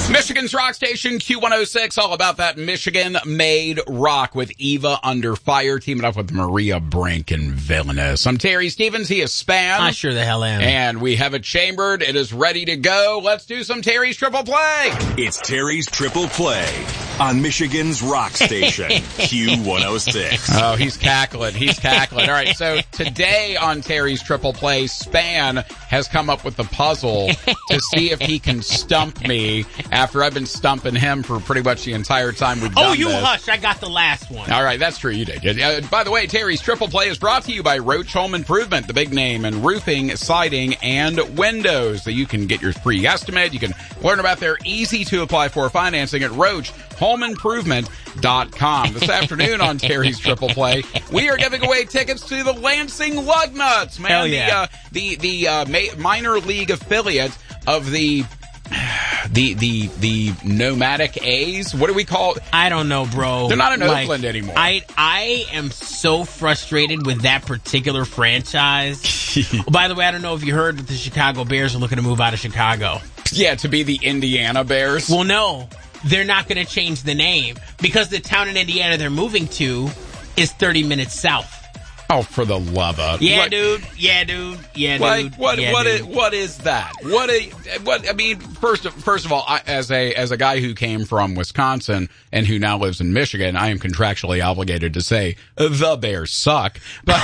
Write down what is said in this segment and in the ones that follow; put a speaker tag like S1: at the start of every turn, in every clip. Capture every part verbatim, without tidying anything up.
S1: Michigan's rock station, Q one oh six, all about that Michigan-made rock with Eva Under Fire, teaming up with Maria Brink and Villainous. I'm Terry Stevens. He is Span.
S2: I sure the hell am.
S1: And we have it chambered. It is ready to go. Let's do some Terry's Triple Play.
S3: It's Terry's Triple Play on Michigan's rock station, Q one oh six.
S1: Oh, he's cackling. He's cackling. All right, so today on Terry's Triple Play, Span has come up with the puzzle to see if he can stump me after I've been stumping him for pretty much the entire time we've done
S2: Oh, you
S1: this.
S2: hush. I got the last one.
S1: All right, that's true. You did. Uh, by the way, Terry's Triple Play is brought to you by Roach Home Improvement, the big name in roofing, siding, and windows. So you can get your free estimate. You can learn about their easy-to-apply for financing at roach home improvement dot com. This afternoon on Terry's Triple Play, we are giving away tickets to the Lansing Lugnuts, man.
S2: Hell yeah.
S1: The, uh, the, the uh, ma- minor league affiliate of the... The the the nomadic A's. What do we call?
S2: I don't know, bro.
S1: They're not in
S2: like,
S1: Oakland anymore.
S2: I I am so frustrated with that particular franchise. By the way, I don't know if you heard that the Chicago Bears are looking to move out of Chicago.
S1: Yeah, to be the Indiana Bears.
S2: Well, no, they're not going to change the name because the town in Indiana they're moving to is thirty minutes south.
S1: Oh, for the love of
S2: yeah,
S1: what,
S2: dude. Yeah, dude. Yeah,
S1: like,
S2: dude.
S1: What
S2: yeah,
S1: what
S2: dude.
S1: Is, what is that? What a, what I mean, first of, first of all, I, as a as a guy who came from Wisconsin and who now lives in Michigan, I am contractually obligated to say the Bears suck. But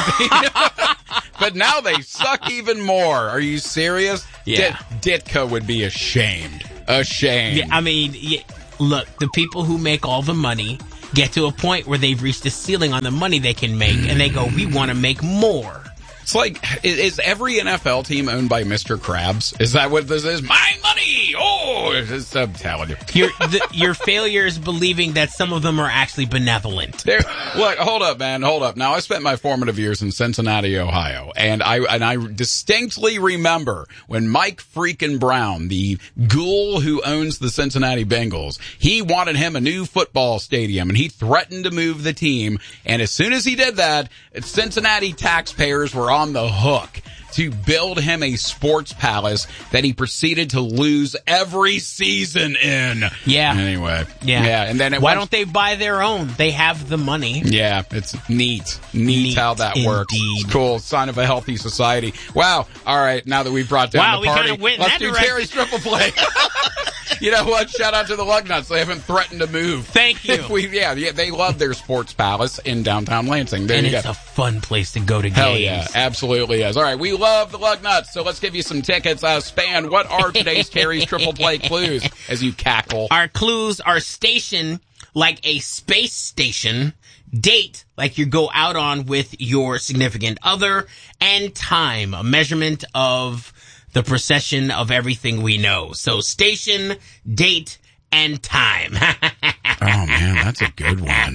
S1: but now they suck even more. Are you serious?
S2: Yeah.
S1: Dit, Ditka would be ashamed. Ashamed.
S2: Yeah, I mean, yeah, look, the people who make all the money get to a point where they've reached the ceiling on the money they can make, and they go, we want to make more.
S1: It's like, is, is every N F L team owned by Mister Krabs? Is that what this is? My money! Oh, it's, I'm telling you.
S2: Your, the, your failure is believing that some of them are actually benevolent.
S1: There, look, hold up, man, hold up. Now, I spent my formative years in Cincinnati, Ohio, and I and I distinctly remember when Mike freaking Brown, the ghoul who owns the Cincinnati Bengals, he wanted him a new football stadium, and he threatened to move the team, and as soon as he did that, Cincinnati taxpayers were on the hook to build him a sports palace that he proceeded to lose every season in.
S2: Yeah.
S1: Anyway.
S2: Yeah.
S1: Yeah. And then it
S2: Why
S1: went,
S2: don't they buy their own? They have the money.
S1: Yeah, it's neat. Neat,
S2: Neat
S1: how that works.
S2: indeed.
S1: It's cool. Sign of a healthy society. Wow. All right. Now that we've brought down
S2: Wow,
S1: the
S2: we
S1: party,
S2: kinda went in
S1: let's
S2: that
S1: do
S2: direction.
S1: Terry's Triple Play. You know what? Shout out to the Lugnuts. They haven't threatened to move.
S2: Thank you.
S1: If we, yeah, yeah, they love their sports palace in downtown Lansing. There
S2: And
S1: you
S2: it's
S1: go.
S2: a fun place to go to
S1: Hell
S2: games.
S1: yeah, absolutely is. All right, we love the Lugnuts, so let's give you some tickets. Uh, Span, what are today's Terry's Triple Play clues as you cackle?
S2: Our clues are station, like a space station, date, like you go out on with your significant other, and time, a measurement of the procession of everything we know. So station, date, and time.
S1: Oh, man, that's a good one.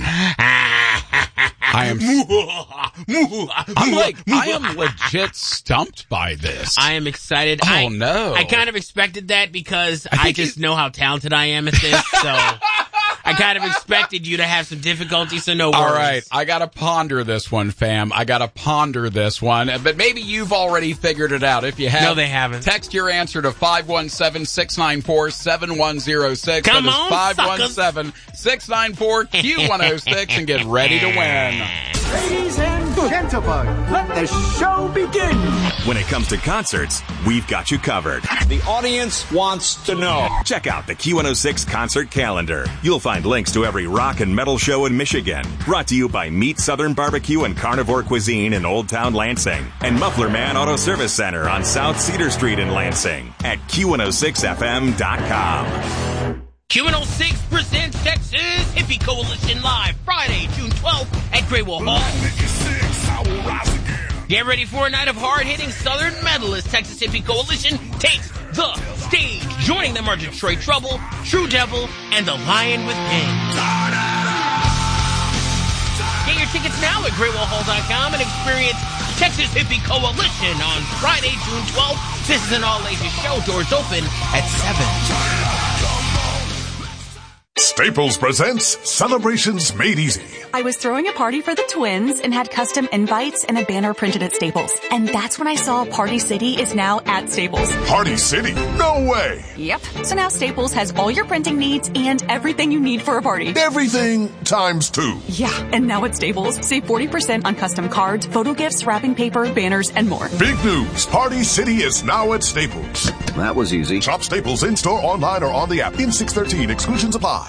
S1: I am, I'm like, I am legit stumped by this.
S2: I am excited.
S1: Oh,
S2: I,
S1: no.
S2: I kind of expected that because I,
S1: think
S2: just
S1: you-
S2: know how talented I am at this, so I kind of expected you to have some difficulty, so no worries.
S1: All right, I gotta ponder this one, fam. I gotta ponder this one. But maybe you've already figured it out. If you have,
S2: No, they haven't.
S1: Text your answer to five one seven, six nine four, seven one zero six.
S2: Come
S1: that is
S2: on,
S1: five one seven, six nine four, Q one oh six and get ready to win.
S4: Ladies and gentlemen, let the show begin.
S3: When it comes to concerts, we've got you covered.
S5: The audience wants to know.
S3: Check out the Q one oh six concert calendar. You'll find links to every rock and metal show in Michigan. Brought to you by Meat Southern Barbecue and Carnivore Cuisine in Old Town Lansing. And Muffler Man Auto Service Center on South Cedar Street in Lansing at Q one oh six F M dot com.
S2: Q one oh six presents Texas Hippie Coalition Live, Friday, June twelfth at Graywell Hall. Get ready for a night of hard-hitting Southern metal as Texas Hippie Coalition takes the stage. Joining them are Detroit Trouble, True Devil, and The Lion with Wings. Get your tickets now at graywell hall dot com and experience Texas Hippie Coalition on Friday, June twelfth. This is an all-ages show. Doors open at seven.
S6: Staples presents Celebrations Made Easy.
S7: I was throwing a party for the twins and had custom invites and a banner printed at Staples. And that's when I saw Party City is now at Staples.
S6: Party City? No way!
S7: Yep. So now Staples has all your printing needs and everything you need for a party.
S6: Everything times two.
S7: Yeah, and now at Staples, save forty percent on custom cards, photo gifts, wrapping paper, banners, and more.
S6: Big news. Party City is now at Staples.
S8: That was easy.
S6: Shop Staples in-store, online, or on the app. In six thirteen. Exclusions apply.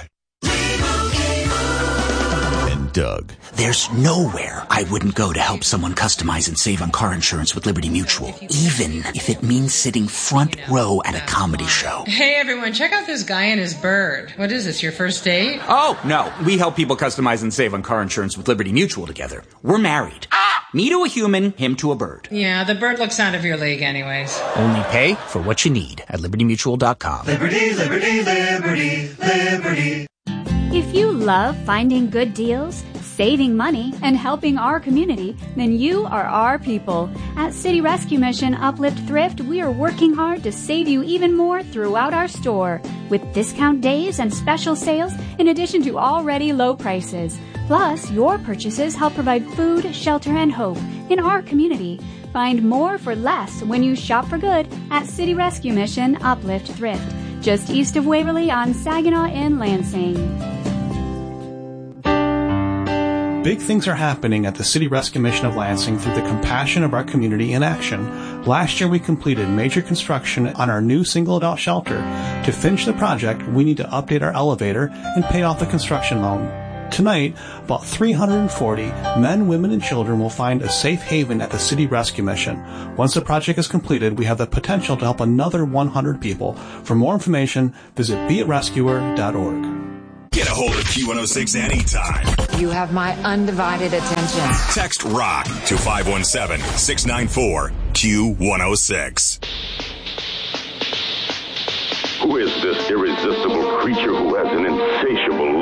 S8: And Doug.
S9: There's nowhere I wouldn't go to help someone customize and save on car insurance with Liberty Mutual, even if it means sitting front row at a comedy show.
S10: Hey everyone, check out this guy and his bird. What is this, your first date?
S9: Oh, no. We help people customize and save on car insurance with Liberty Mutual together. We're married. Me to a human, him to a bird.
S10: Yeah, the bird looks out of your league anyways.
S9: Only pay for what you need at liberty mutual dot com.
S11: Liberty, liberty, liberty, liberty.
S12: If you love finding good deals, saving money, and helping our community, then you are our people. At City Rescue Mission Uplift Thrift, we are working hard to save you even more throughout our store, with discount days and special sales in addition to already low prices. Plus, your purchases help provide food, shelter, and hope in our community. Find more for less when you shop for good at City Rescue Mission Uplift Thrift, just east of Waverly on Saginaw in Lansing.
S13: Big things are happening at the City Rescue Mission of Lansing through the compassion of our community in action. Last year we completed major construction on our new single adult shelter. To finish the project, we need to update our elevator and pay off the construction loan. Tonight, about three hundred forty men, women, and children will find a safe haven at the City Rescue Mission. Once the project is completed, we have the potential to help another one hundred people. For more information, visit be it rescuer dot org.
S3: Get a hold of Q one oh six anytime.
S14: You have my undivided attention.
S3: Text ROCK to five one seven, six nine four, Q one oh six.
S15: Who is this irresistible creature who has an insatiable